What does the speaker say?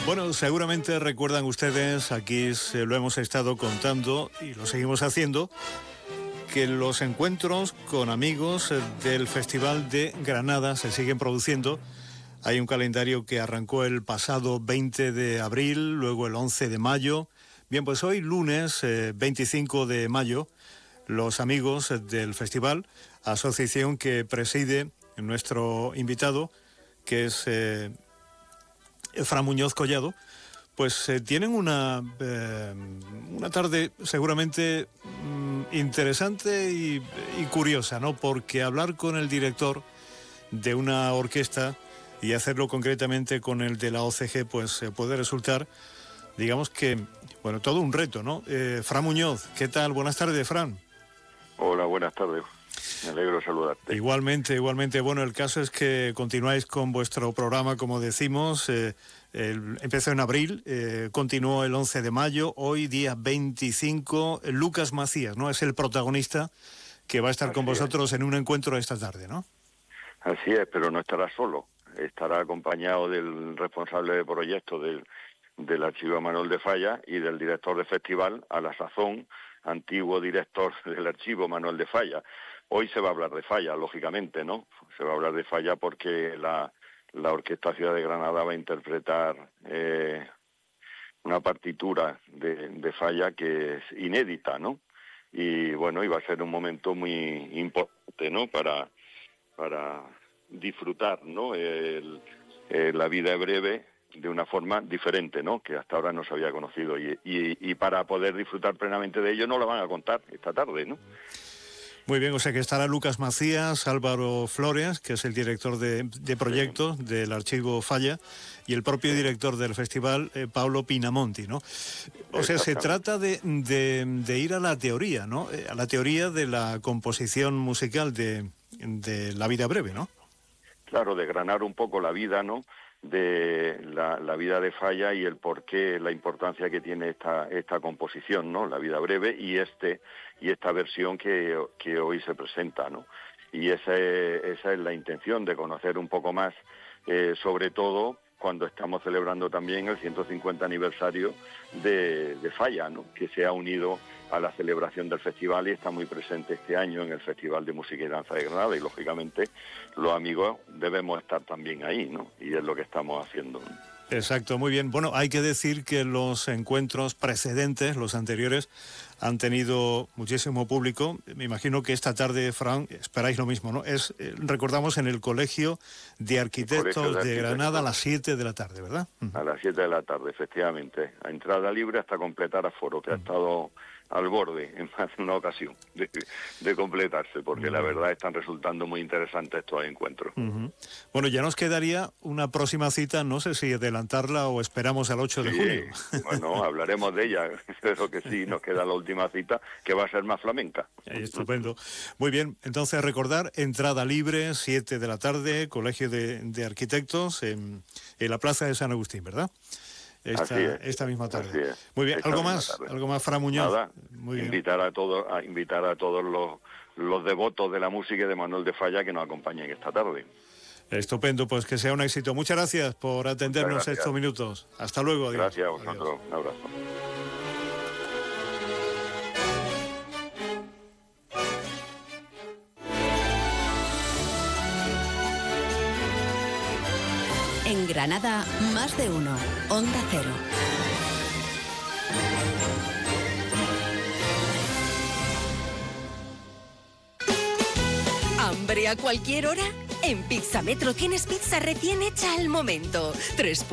Bueno, seguramente recuerdan ustedes, aquí lo hemos estado contando y lo seguimos haciendo, que los encuentros con amigos del Festival de Granada se siguen produciendo. Hay un calendario que arrancó el pasado 20 de abril, luego el 11 de mayo. Bien, pues hoy lunes 25 de mayo, los amigos del festival, asociación que preside nuestro invitado, que es Fran Muñoz Collado, pues tienen una tarde seguramente interesante y curiosa, ¿no? Porque hablar con el director de una orquesta y hacerlo concretamente con el de la OCG, pues puede resultar, digamos que, bueno, todo un reto, ¿no? Fran Muñoz, ¿qué tal? Buenas tardes, Fran. Hola, buenas tardes. Me alegro de saludarte. Igualmente. Bueno, el caso es que continuáis con vuestro programa, como decimos. Empezó en abril, continuó el 11 de mayo, hoy día 25. Lucas Macías, ¿no? Es el protagonista que va a estar con vosotros en un encuentro esta tarde, ¿no? Así es, pero no estará solo. Estará acompañado del responsable de proyecto del Archivo Manuel de Falla y del director de festival, a la sazón, antiguo director del Archivo Manuel de Falla. Hoy se va a hablar de Falla, lógicamente, ¿no? Se va a hablar de Falla porque la Orquesta Ciudad de Granada va a interpretar una partitura de Falla que es inédita, ¿no? Y bueno, iba a ser un momento muy importante, ¿no? Para disfrutar, ¿no? La vida breve de una forma diferente, ¿no? Que hasta ahora no se había conocido y para poder disfrutar plenamente de ello nos lo van a contar esta tarde, ¿no? Muy bien, o sea que estará Lucas Macías, Álvaro Flores, que es el director de proyectos del Archivo Falla, y el propio director del festival, Paolo Pinamonti, ¿no? O sea, se trata de ir a la teoría, ¿no? A la teoría de la composición musical de la vida breve, ¿no? Claro, desgranar un poco la vida, ¿no? De la vida de Falla y el porqué, la importancia que tiene esta composición, ¿no? La vida breve y esta versión que hoy se presenta, ¿no? Y esa es la intención, de conocer un poco más, sobre todo cuando estamos celebrando también el 150 aniversario de Falla, ¿no? Que se ha unido a la celebración del festival y está muy presente este año en el Festival de Música y Danza de Granada, y lógicamente los amigos debemos estar también ahí, ¿no? Y es lo que estamos haciendo, ¿no? Exacto, muy bien. Bueno, hay que decir que los encuentros precedentes, los anteriores, han tenido muchísimo público. Me imagino que esta tarde, Fran, esperáis lo mismo, ¿no? Recordamos, en el Colegio de Arquitectos de Granada a las 7 de la tarde, ¿verdad? A las 7 de la tarde, efectivamente. A entrada libre hasta completar aforo, que ha estado al borde en más de una ocasión de completarse, porque la verdad están resultando muy interesantes estos encuentros. Bueno, ya nos quedaría una próxima cita, no sé si adelantarla o esperamos al 8 de junio. Bueno, hablaremos de ella, pero que sí, nos queda la última cita, que va a ser más flamenca. Estupendo. Muy bien, entonces recordar, entrada libre, 7 de la tarde, Colegio de Arquitectos, en la Plaza de San Agustín, ¿verdad? Esta misma tarde. Muy bien, ¿algo más, Fran Muñoz? Nada, muy bien. invitar a todos los devotos de la música y de Manuel de Falla que nos acompañen esta tarde. Estupendo, pues que sea un éxito. Muchas gracias por atendernos estos minutos. Hasta luego. Adiós. Gracias a vosotros. Adiós. Un abrazo. En Granada, más de uno. Onda Cero. ¿Hambre a cualquier hora? En Pizza Metro tienes pizza recién hecha al momento. 3